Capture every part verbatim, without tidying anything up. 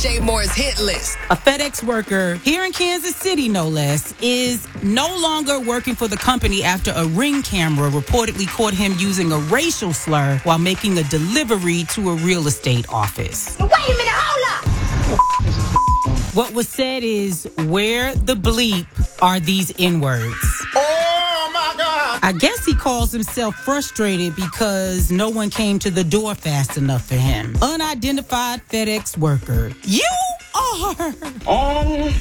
Jay Moore's hit list. A FedEx worker here in Kansas City, no less, is no longer working for the company after a Ring camera reportedly caught him using a racial slur while making a delivery to a real estate office. Wait a minute, hold up! What was said is, where the bleep are these N-words? Oh, my God! I guess he calls himself frustrated because no one came to the door fast enough for him. Unidentified FedEx worker. You are On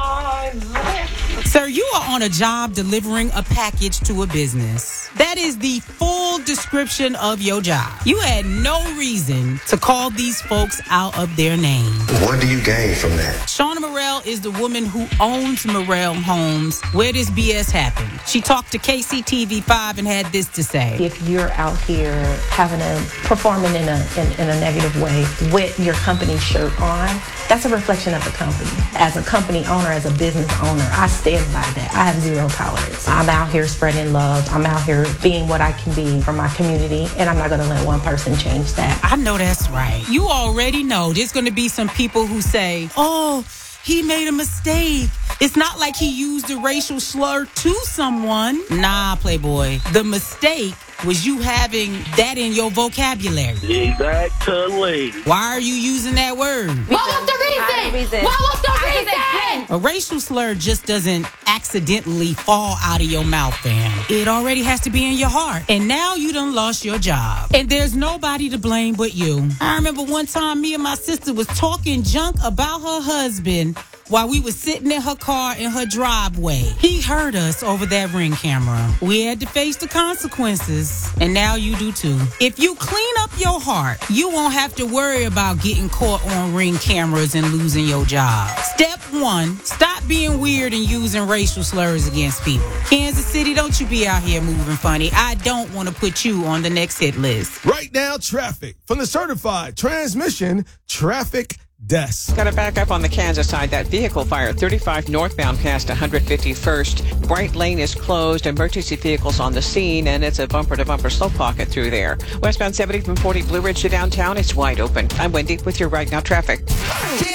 my left. Sir, you are on a job delivering a package to a business. That is the full description of your job. You had no reason to call these folks out of their name. What do you gain from that? Shauna Morrell is the woman who owns Morrell Homes, where this B S happened. She talked to K C T V five and had this to say. If you're out here having a performing in a in, in a negative way with your company shirt on, that's a reflection of the company. As a company owner, as a business owner, I stand by that. I have zero tolerance. I'm out here spreading love. I'm out here being what I can be for my community, and I'm not going to let one person change that. I know that's right. You already know there's going to be some people who say, oh, he made a mistake. It's not like he used a racial slur to someone. Nah, Playboy. The mistake was you having that in your vocabulary. Exactly. Why are you using that word? What was the reason? What was the reason? A racial slur just doesn't accidentally fall out of your mouth, fam. It already has to be in your heart. And now you done lost your job. And there's nobody to blame but you. I remember one time me and my sister was talking junk about her husband while we were sitting in her car in her driveway. He heard us over that Ring camera. We had to face the consequences, and now you do too. If you clean up your heart, you won't have to worry about getting caught on Ring cameras and losing your job. Step one, stop being weird and using racial slurs against people. Kansas City, don't you be out here moving funny. I don't want to put you on the next hit list. Right now, traffic from the certified transmission traffic desk. Got to back up on the Kansas side. That vehicle fire thirty-five northbound past one hundred fifty-first. Bright Lane is closed. Emergency vehicles on the scene, and it's a bumper-to-bumper slow pocket through there. Westbound seventy from forty Blue Ridge to downtown, it's wide open. I'm Wendy with your Right Now traffic.